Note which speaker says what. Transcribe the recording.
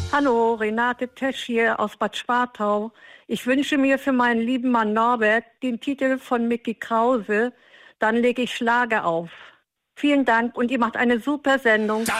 Speaker 1: Hallo, Renate Tesch hier aus Bad Schwartau. Ich wünsche mir für meinen lieben Mann Norbert den Titel von Micky Krause. Dann lege ich Schlager auf. Vielen Dank und ihr macht eine super Sendung.